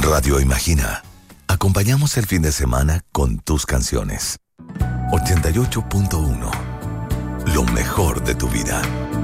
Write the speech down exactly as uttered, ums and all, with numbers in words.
Radio Imagina. Acompañamos el fin de semana con tus canciones. ochenta y ocho punto uno. Lo mejor de tu vida.